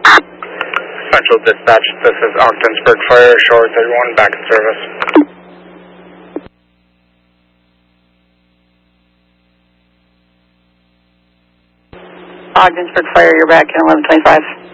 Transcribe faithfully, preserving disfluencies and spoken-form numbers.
Central Dispatch, this is Ogdensburg Fire, Shore thirty-one, back in service. Ogdensburg Fire, you're back in eleven twenty-five.